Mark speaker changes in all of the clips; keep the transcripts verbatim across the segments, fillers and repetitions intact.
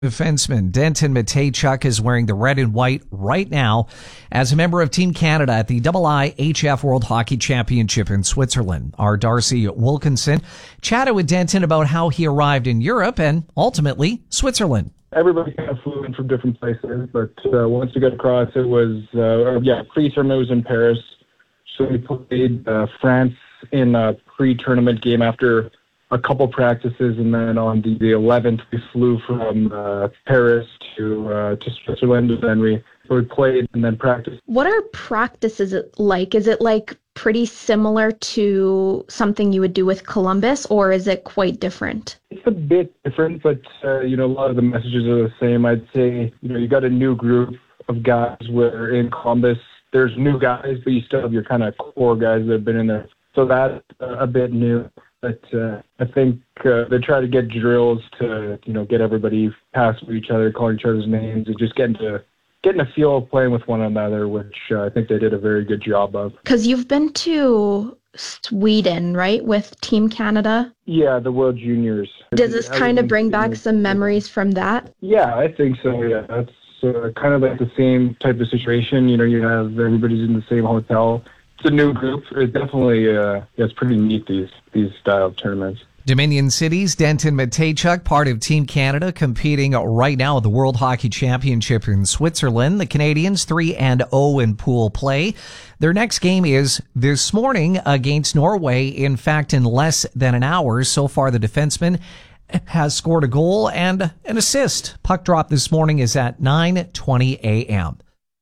Speaker 1: Defenseman Denton Mateychuk is wearing the red and white right now as a member of Team Canada at the I I H F World Hockey Championship in Switzerland. Our Darcy Wilkinson chatted with Denton about how he arrived in Europe and ultimately Switzerland.
Speaker 2: Everybody kind of flew in from different places, but uh, once we got across, it was, uh, or, yeah, pre-tournament was in Paris. So we played uh, France in a pre-tournament game after a couple practices, and then on the, the eleventh we flew from uh, Paris to uh, to Switzerland, and then we, so we played and then practiced.
Speaker 3: What are practices like? Is it like pretty similar to something you would do with Columbus, or is it quite different?
Speaker 2: It's a bit different, but uh, you know, a lot of the messages are the same. I'd say, you know, you got a new group of guys where in Columbus there's new guys, but you still have your kind of core guys that have been in there. So that's uh, a bit new. But uh, I think uh, they try to get drills to, you know, get everybody past each other, calling each other's names, and just getting to getting a feel of playing with one another, which uh, I think they did a very good job of.
Speaker 3: Because you've been to Sweden, right, with Team Canada?
Speaker 2: Yeah, the World Juniors.
Speaker 3: Does this kind of bring back some memories from that?
Speaker 2: Yeah, I think so, yeah. That's uh, kind of like the same type of situation. You know, you have everybody's in the same hotel. It's a new group. It's definitely, uh, yeah, it's pretty neat, these, these style of tournaments.
Speaker 1: Dominion City's Denton Mateychuk, part of Team Canada, competing right now at the World Hockey Championship in Switzerland. The Canadians three and oh in pool play. Their next game is this morning against Norway. In fact, in less than an hour. So far, the defenseman has scored a goal and an assist. Puck drop this morning is at nine twenty a.m.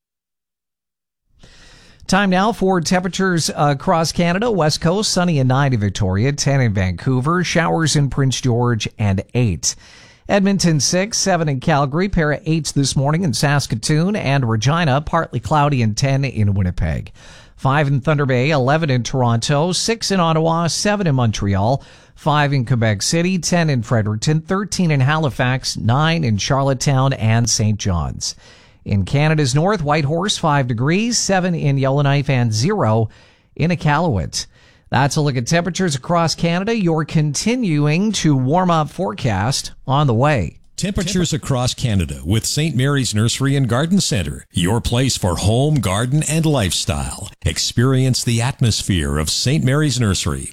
Speaker 1: Time now for temperatures across Canada. West Coast, sunny and nine in Victoria, ten in Vancouver, showers in Prince George, and eight. Edmonton, six, seven in Calgary, pair of eights this morning in Saskatoon, and Regina, partly cloudy, and ten in Winnipeg. five in Thunder Bay, eleven in Toronto, six in Ottawa, seven in Montreal, five in Quebec City, ten in Fredericton, thirteen in Halifax, nine in Charlottetown and Saint John's. In Canada's north, Whitehorse, five degrees, seven in Yellowknife, and zero in Iqaluit. That's a look at temperatures across Canada. Your continuing to warm up forecast on the way.
Speaker 4: Temperatures across Canada with Saint Mary's Nursery and Garden Centre. Your place for home, garden, and lifestyle. Experience the atmosphere of Saint Mary's Nursery.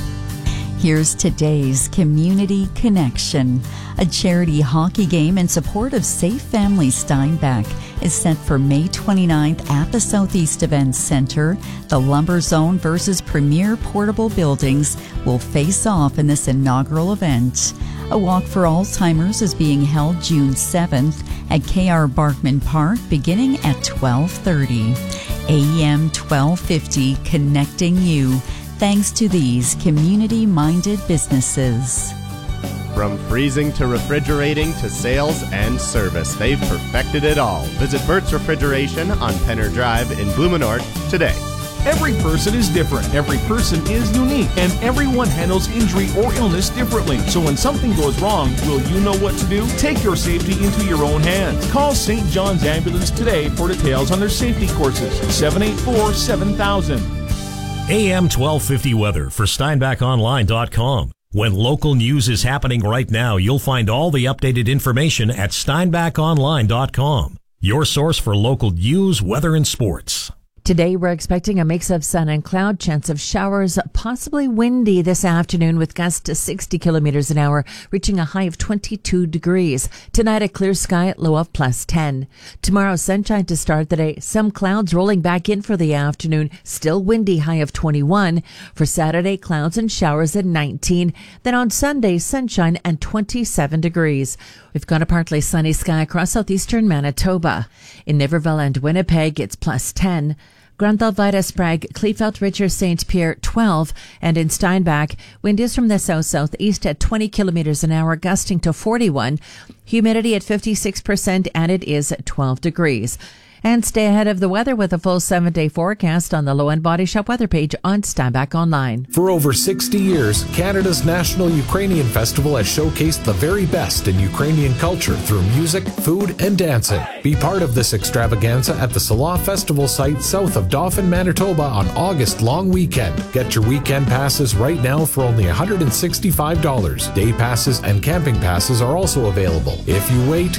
Speaker 5: Here's today's Community Connection. A charity hockey game in support of Safe Family Steinbach is set for May twenty-ninth at the Southeast Events Center. The Lumber Zone versus Premier Portable Buildings will face off in this inaugural event. A walk for Alzheimer's is being held June seventh at K R Barkman Park beginning at twelve thirty. A M twelve fifty, connecting you. Thanks to these community-minded businesses.
Speaker 6: From freezing to refrigerating to sales and service, they've perfected it all. Visit Burt's Refrigeration on Penner Drive in Blumenort today.
Speaker 7: Every person is different, every person is unique, and everyone handles injury or illness differently. So when something goes wrong, will you know what to do? Take your safety into your own hands. Call Saint John's Ambulance today for details on their safety courses. seven eight four, seven thousand.
Speaker 4: A M twelve fifty weather for Steinbach Online dot com. When local news is happening right now, you'll find all the updated information at Steinbach Online dot com. Your source for local news, weather, and sports.
Speaker 8: Today, we're expecting a mix of sun and cloud, chance of showers, possibly windy this afternoon with gusts to sixty kilometers an hour, reaching a high of twenty-two degrees. Tonight, a clear sky, low of plus ten. Tomorrow, sunshine to start the day. Some clouds rolling back in for the afternoon, still windy, high of twenty-one. For Saturday, clouds and showers at nineteen. Then on Sunday, sunshine and twenty-seven degrees. We've got a partly sunny sky across southeastern Manitoba. In Niverville and Winnipeg, it's plus ten. Grand Alvida, Sprague, Kleefeld, Richard, Saint Pierre, twelve. And in Steinbach, wind is from the south-southeast at twenty kilometers an hour, gusting to forty-one. Humidity at fifty-six percent, and it is at twelve degrees. And stay ahead of the weather with a full seven-day forecast on the Low End Body Shop weather page on Steinbach Online.
Speaker 9: For over sixty years, Canada's National Ukrainian Festival has showcased the very best in Ukrainian culture through music, food, and dancing. Be part of this extravaganza at the Salah Festival site south of Dauphin, Manitoba on August long weekend. Get your weekend passes right now for only one hundred sixty-five dollars. Day passes and camping passes are also available. If you wait,